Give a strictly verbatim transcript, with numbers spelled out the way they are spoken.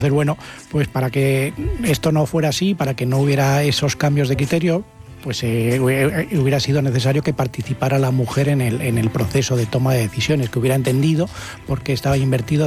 Entonces, bueno, pues para que esto no fuera así, para que no hubiera esos cambios de criterio, pues eh, hubiera sido necesario que participara la mujer en el, en el proceso de toma de decisiones, que hubiera entendido por qué estaba invertido